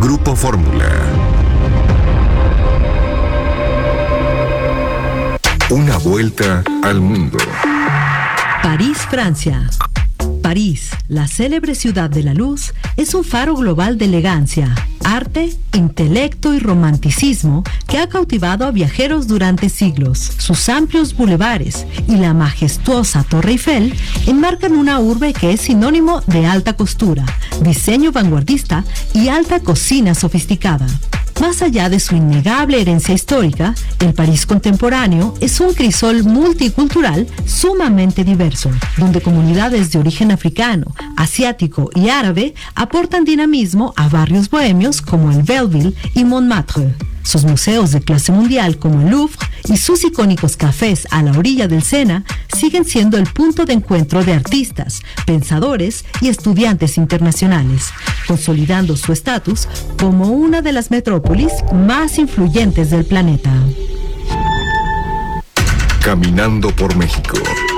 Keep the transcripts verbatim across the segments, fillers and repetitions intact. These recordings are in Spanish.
Grupo Fórmula. Una vuelta al mundo. París, Francia. París, la célebre ciudad de la luz, es un faro global de elegancia, arte, intelecto y romanticismo que ha cautivado a viajeros durante siglos. Sus amplios bulevares y la majestuosa Torre Eiffel enmarcan una urbe que es sinónimo de alta costura, diseño vanguardista y alta cocina sofisticada. Más allá de su innegable herencia histórica, el París contemporáneo es un crisol multicultural sumamente diverso, donde comunidades de origen africano, asiático y árabe aportan dinamismo a barrios bohemios como el Belleville y Montmartre. Sus museos de clase mundial como el Louvre y sus icónicos cafés a la orilla del Sena siguen siendo el punto de encuentro de artistas, pensadores y estudiantes internacionales, consolidando su estatus como una de las metrópolis más influyentes del planeta. Caminando por México.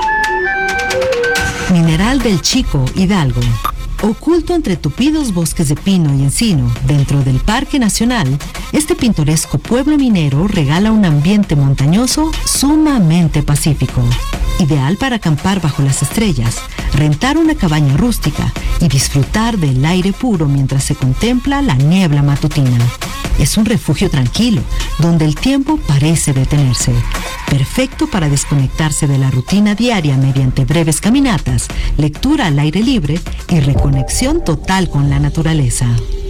Mineral del Chico, Hidalgo. Oculto entre tupidos bosques de pino y encino, dentro del Parque Nacional, este pintoresco pueblo minero regala un ambiente montañoso sumamente pacífico, ideal para acampar bajo las estrellas, rentar una cabaña rústica y disfrutar del aire puro mientras se contempla la niebla matutina. Es un refugio tranquilo, donde el tiempo parece detenerse, perfecto para desconectarse de la rutina diaria mediante breves caminatas, lectura al aire libre y reconexión total con la naturaleza.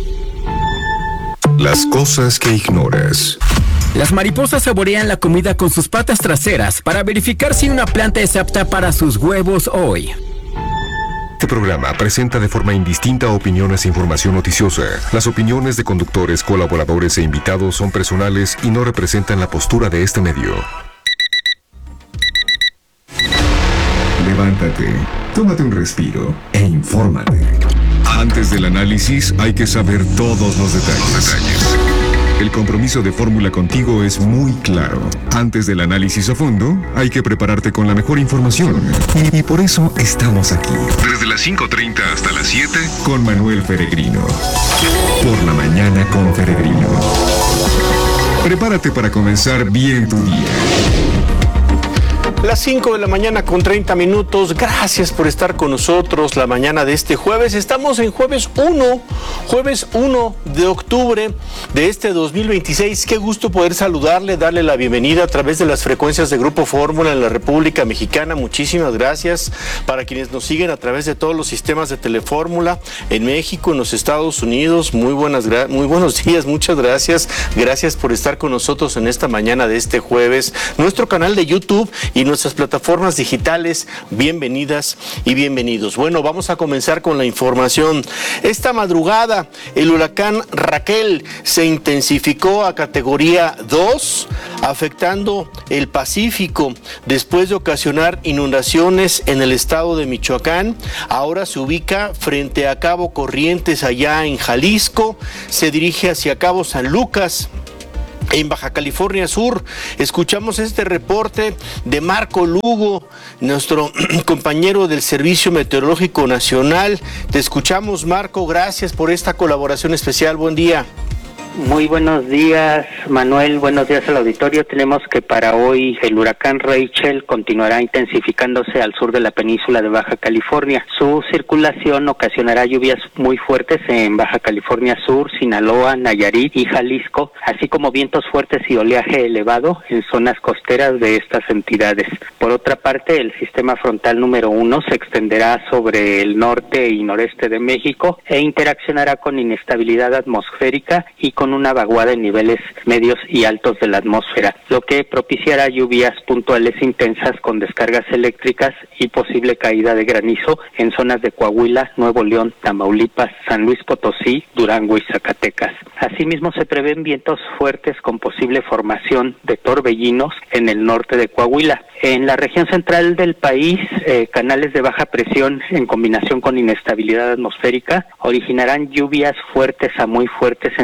Las cosas que ignoras. Las mariposas saborean la comida con sus patas traseras para verificar si una planta es apta para sus huevos hoy. Este programa presenta de forma indistinta opiniones e información noticiosa. Las opiniones de conductores, colaboradores e invitados son personales y no representan la postura de este medio. Levántate, tómate un respiro e infórmate. Antes del análisis hay que saber todos los detalles. Los detalles. El compromiso de Fórmula contigo es muy claro. Antes del análisis a fondo, hay que prepararte con la mejor información. Y, y por eso estamos aquí. Desde las cinco treinta hasta las siete, con Manuel Peregrino. Por la mañana con Peregrino. Prepárate para comenzar bien tu día. Las cinco de la mañana con treinta minutos, gracias por estar con nosotros la mañana de este jueves. Estamos en jueves uno, jueves uno de octubre de este dos mil veintiséis. Qué gusto poder saludarle, darle la bienvenida a través de las frecuencias de Grupo Fórmula en la República Mexicana. Muchísimas gracias para quienes nos siguen a través de todos los sistemas de Telefórmula en México, en los Estados Unidos. Muy buenas, muy buenos días, muchas gracias. Gracias por estar con nosotros en esta mañana de este jueves. Nuestro canal de YouTube y nuestras plataformas digitales, bienvenidas y bienvenidos. Bueno, vamos a comenzar con la información. Esta madrugada, el huracán Raquel se intensificó a categoría dos, afectando el Pacífico. Después de ocasionar inundaciones en el estado de Michoacán, ahora se ubica frente a Cabo Corrientes, allá en Jalisco. Se dirige hacia Cabo San Lucas, en Baja California Sur. Escuchamos este reporte de Marco Lugo, nuestro compañero del Servicio Meteorológico Nacional. Te escuchamos, Marco, gracias por esta colaboración especial. Buen día. Muy buenos días, Manuel. Buenos días al auditorio. Tenemos que para hoy el huracán Rachel continuará intensificándose al sur de la península de Baja California. Su circulación ocasionará lluvias muy fuertes en Baja California Sur, Sinaloa, Nayarit y Jalisco, así como vientos fuertes y oleaje elevado en zonas costeras de estas entidades. Por otra parte, el sistema frontal número uno se extenderá sobre el norte y noreste de México e interaccionará con inestabilidad atmosférica y con una vaguada en niveles medios y altos de la atmósfera, lo que propiciará lluvias puntuales intensas con descargas eléctricas y posible caída de granizo en zonas de Coahuila, Nuevo León, Tamaulipas, San Luis Potosí, Durango y Zacatecas. Asimismo, se prevén vientos fuertes con posible formación de torbellinos en el norte de Coahuila. En la región central del país, eh, canales de baja presión en combinación con inestabilidad atmosférica originarán lluvias fuertes a muy fuertes en zonas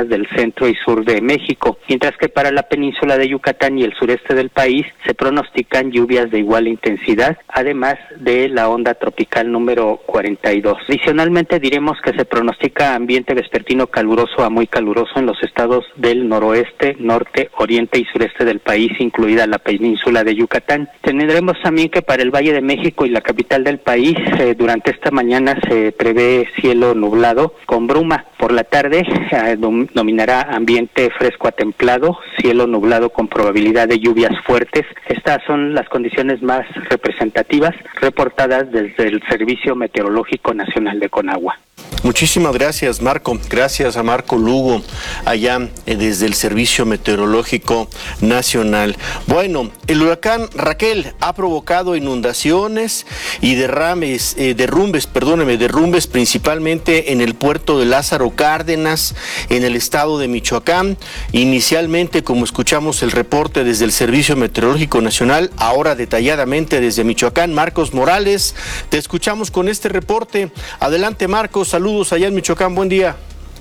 del centro y sur de México, mientras que para la península de Yucatán y el sureste del país se pronostican lluvias de igual intensidad, además de la onda tropical número cuarenta y dos. Adicionalmente diremos que se pronostica ambiente vespertino caluroso a muy caluroso en los estados del noroeste, norte, oriente y sureste del país, incluida la península de Yucatán. Tendremos también que para el Valle de México y la capital del país, eh, durante esta mañana se prevé cielo nublado con bruma. Por la tarde eh, dom- dominará ambiente fresco a templado, cielo nublado con probabilidad de lluvias fuertes. Estas son las condiciones más representativas reportadas desde el Servicio Meteorológico Nacional de Conagua. Muchísimas gracias, Marco. Gracias a Marco Lugo, allá eh, desde el Servicio Meteorológico Nacional. Bueno, el huracán Raquel ha provocado inundaciones y derrames, eh, derrumbes, perdóneme, derrumbes principalmente en el puerto de Lázaro Cárdenas, en el estado de Michoacán. Inicialmente, como escuchamos el reporte desde el Servicio Meteorológico Nacional, ahora detalladamente desde Michoacán. Marcos Morales, te escuchamos con este reporte. Adelante, Marcos. Saludos allá en Michoacán, buen día.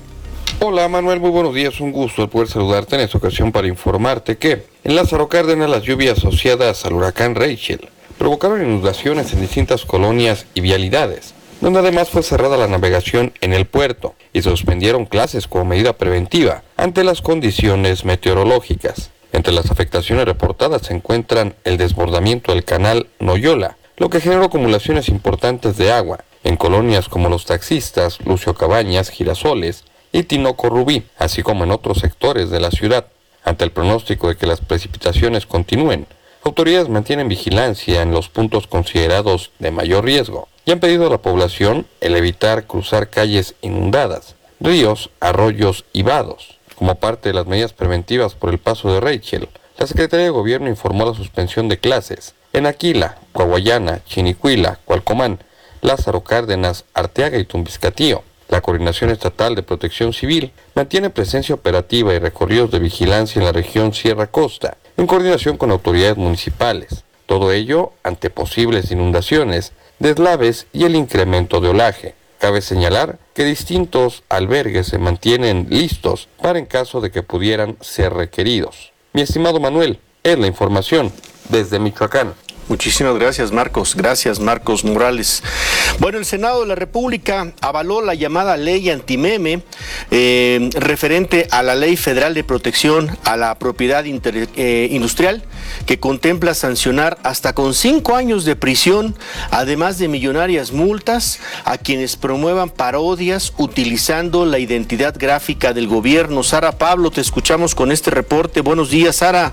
Hola Manuel, muy buenos días, un gusto el poder saludarte en esta ocasión para informarte que en Lázaro Cárdenas las lluvias asociadas al huracán Rachel provocaron inundaciones en distintas colonias y vialidades, donde además fue cerrada la navegación en el puerto y se suspendieron clases como medida preventiva ante las condiciones meteorológicas. Entre las afectaciones reportadas se encuentran el desbordamiento del canal Noyola, lo que generó acumulaciones importantes de agua en colonias como Los Taxistas, Lucio Cabañas, Girasoles y Tinoco Rubí, así como en otros sectores de la ciudad. Ante el pronóstico de que las precipitaciones continúen, autoridades mantienen vigilancia en los puntos considerados de mayor riesgo y han pedido a la población el evitar cruzar calles inundadas, ríos, arroyos y vados. Como parte de las medidas preventivas por el paso de Rachel, la Secretaría de Gobierno informó la suspensión de clases en Aquila, Coahuayana, Chinicuila, Cualcomán, Lázaro Cárdenas, Arteaga y Tumbiscatío. La Coordinación Estatal de Protección Civil mantiene presencia operativa y recorridos de vigilancia en la región Sierra Costa, en coordinación con autoridades municipales. Todo ello ante posibles inundaciones, deslaves y el incremento de olaje. Cabe señalar que distintos albergues se mantienen listos para en caso de que pudieran ser requeridos. Mi estimado Manuel, es la información desde Michoacán. Muchísimas gracias, Marcos. Gracias, Marcos Morales. Bueno, el Senado de la República avaló la llamada ley antimeme eh, referente a la Ley Federal de Protección a la Propiedad inter, eh, Industrial, que contempla sancionar hasta con cinco años de prisión, además de millonarias multas, a quienes promuevan parodias utilizando la identidad gráfica del gobierno. Sara Pablo, te escuchamos con este reporte. Buenos días, Sara.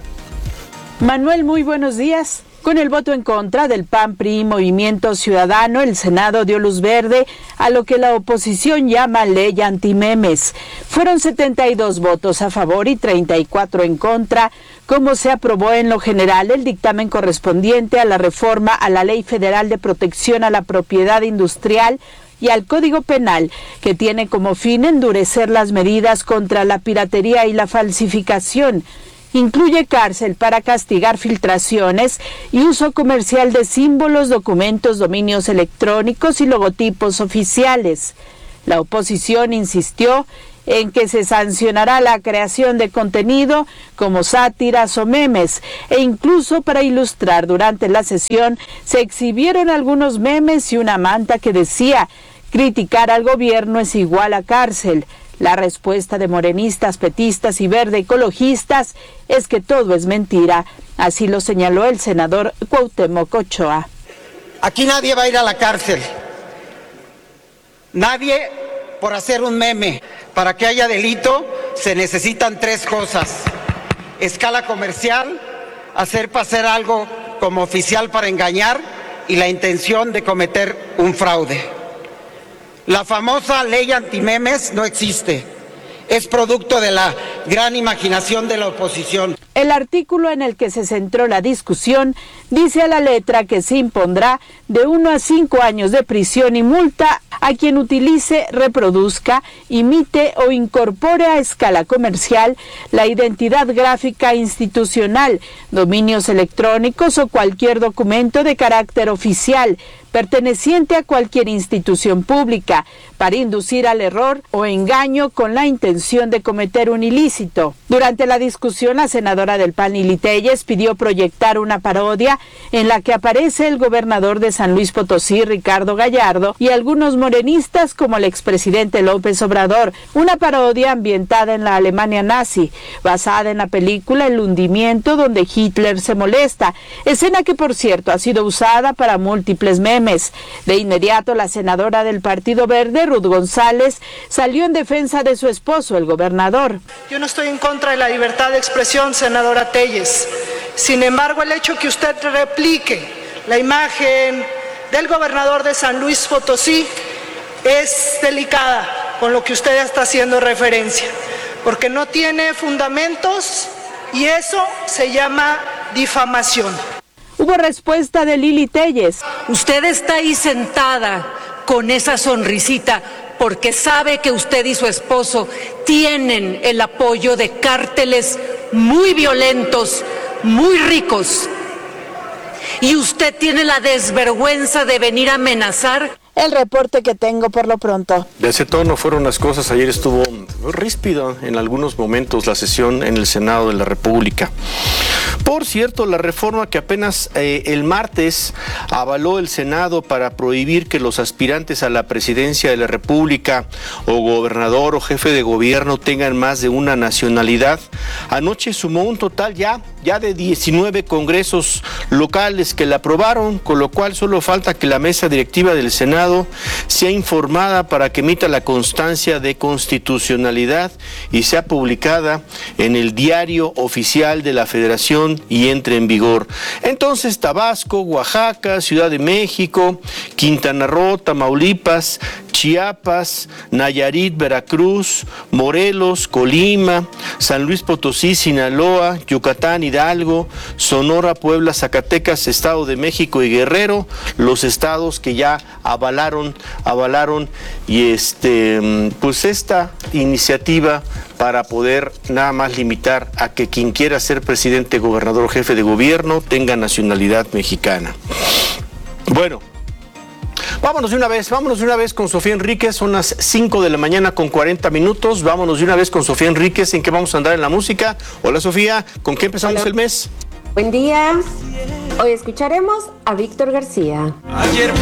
Manuel, muy buenos días. Con el voto en contra del P A N, P R I y Movimiento Ciudadano, el Senado dio luz verde a lo que la oposición llama ley antimemes. Fueron setenta y dos votos a favor y treinta y cuatro en contra, como se aprobó en lo general el dictamen correspondiente a la reforma a la Ley Federal de Protección a la Propiedad Industrial y al Código Penal, que tiene como fin endurecer las medidas contra la piratería y la falsificación. Incluye cárcel para castigar filtraciones y uso comercial de símbolos, documentos, dominios electrónicos y logotipos oficiales. La oposición insistió en que se sancionará la creación de contenido como sátiras o memes, e incluso para ilustrar durante la sesión se exhibieron algunos memes y una manta que decía: criticar al gobierno es igual a cárcel. La respuesta de morenistas, petistas y verde ecologistas es que todo es mentira. Así lo señaló el senador Cuauhtémoc Ochoa. Aquí nadie va a ir a la cárcel. Nadie por hacer un meme. Para que haya delito se necesitan tres cosas: escala comercial, hacer pasar algo como oficial para engañar y la intención de cometer un fraude. La famosa ley antimemes no existe. Es producto de la gran imaginación de la oposición. El artículo en el que se centró la discusión Dice a la letra que se impondrá de uno a cinco años de prisión y multa a quien utilice, reproduzca, imite o incorpore a escala comercial la identidad gráfica institucional, dominios electrónicos o cualquier documento de carácter oficial perteneciente a cualquier institución pública para inducir al error o engaño con la intención de cometer un ilícito. Durante la discusión, la senadora del P A N Lili Téllez pidió proyectar una parodia en la que aparece el gobernador de San Luis Potosí, Ricardo Gallardo, y algunos morenistas como el expresidente López Obrador, una parodia ambientada en la Alemania nazi, basada en la película El hundimiento, donde Hitler se molesta, escena que por cierto ha sido usada para múltiples memes. De inmediato, la senadora del Partido Verde, Ruth González, salió en defensa de su esposo, el gobernador. Yo no estoy en contra de la libertad de expresión, senadora Téllez. Sin embargo, el hecho que usted replique la imagen del gobernador de San Luis Potosí es delicada con lo que usted está haciendo referencia, porque no tiene fundamentos y eso se llama difamación. Hubo respuesta de Lili Téllez. Usted está ahí sentada con esa sonrisita porque sabe que usted y su esposo tienen el apoyo de cárteles muy violentos, muy ricos. Y usted tiene la desvergüenza de venir a amenazar. El reporte que tengo por lo pronto. De ese tono fueron las cosas. Ayer estuvo ríspida en algunos momentos la sesión en el Senado de la República. Por cierto, la reforma que apenas eh, el martes avaló el Senado para prohibir que los aspirantes a la presidencia de la República o gobernador o jefe de gobierno tengan más de una nacionalidad, anoche sumó un total ya, ya de diecinueve congresos locales que la aprobaron, con lo cual solo falta que la mesa directiva del Senado sea informada para que emita la constancia de constitucionalidad y sea publicada en el Diario Oficial de la Federación y entre en vigor. Entonces, Tabasco, Oaxaca, Ciudad de México, Quintana Roo, Tamaulipas, Chiapas, Nayarit, Veracruz, Morelos, Colima, San Luis Potosí, Sinaloa, Yucatán, Hidalgo, Sonora, Puebla, Zacatecas, Estado de México y Guerrero, los estados que ya avalaron, avalaron y este, pues esta iniciativa para poder nada más limitar a que quien quiera ser presidente, gobernador o jefe de gobierno tenga nacionalidad mexicana. Bueno, vámonos de una vez, vámonos de una vez con Sofía Enríquez, son las cinco de la mañana con cuarenta minutos, vámonos de una vez con Sofía Enríquez, ¿en qué vamos a andar en la música? Hola Sofía, ¿con qué empezamos Hola. el mes? Buen día, hoy escucharemos a Víctor García. Ayer